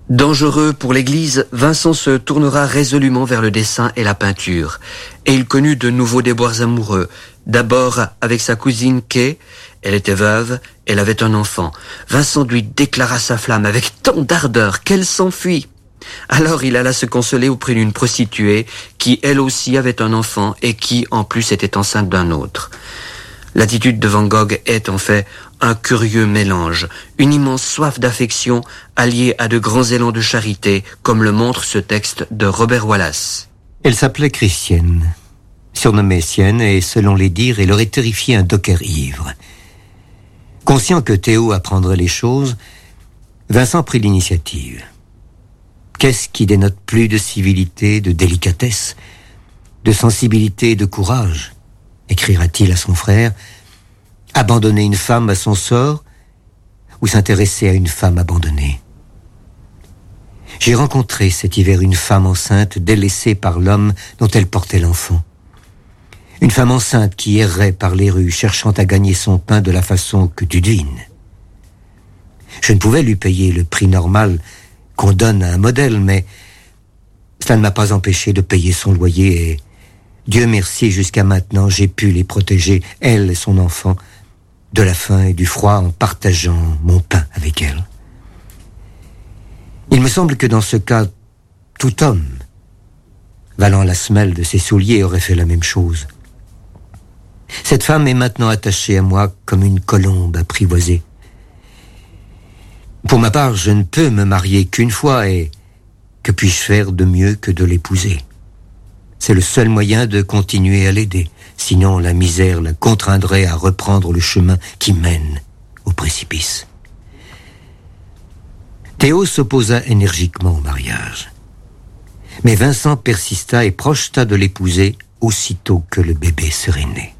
Dangereux pour l'Église, Vincent se tournera résolument vers le dessin et la peinture. Et il connut de nouveaux déboires amoureux. D'abord avec sa cousine Kay. Elle était veuve, elle avait un enfant. Vincent lui déclara sa flamme avec tant d'ardeur qu'elle s'enfuit. Alors il alla se consoler auprès d'une prostituée qui elle aussi avait un enfant et qui en plus était enceinte d'un autre. L'attitude de Van Gogh est en fait un curieux mélange, une immense soif d'affection alliée à de grands élans de charité, comme le montre ce texte de Robert Wallace. Elle s'appelait Christiane, surnommée Sienne, et selon les dires, elle aurait terrifié un docker ivre. Conscient que Théo apprendrait les choses, Vincent prit l'initiative. Qu'est-ce qui dénote plus de civilité, de délicatesse, de sensibilité et de courage ? Écrira-t-il à son frère, abandonner une femme à son sort ou s'intéresser à une femme abandonnée. J'ai rencontré cet hiver une femme enceinte délaissée par l'homme dont elle portait l'enfant. Une femme enceinte qui errait par les rues cherchant à gagner son pain de la façon que tu devines. Je ne pouvais lui payer le prix normal qu'on donne à un modèle, mais cela ne m'a pas empêché de payer son loyer et Dieu merci, jusqu'à maintenant, j'ai pu les protéger, elle et son enfant, de la faim et du froid en partageant mon pain avec elle. Il me semble que dans ce cas, tout homme, valant la semelle de ses souliers, aurait fait la même chose. Cette femme est maintenant attachée à moi comme une colombe apprivoisée. Pour ma part, je ne peux me marier qu'une fois et que puis-je faire de mieux que de l'épouser ? C'est le seul moyen de continuer à l'aider. Sinon, la misère la contraindrait à reprendre le chemin qui mène au précipice. Théo s'opposa énergiquement au mariage. Mais Vincent persista et projeta de l'épouser aussitôt que le bébé serait né.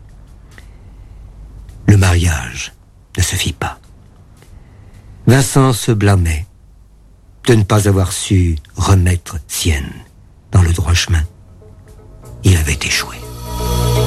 Le mariage ne se fit pas. Vincent se blâmait de ne pas avoir su remettre Sienne dans le droit chemin. Il avait échoué.